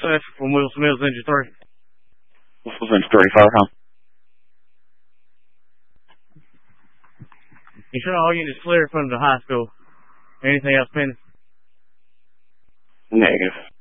That's from Will Smith's Ninja 3. This was Ninja 34, huh? You sure all units clear from the high school? Anything else pending? Negative.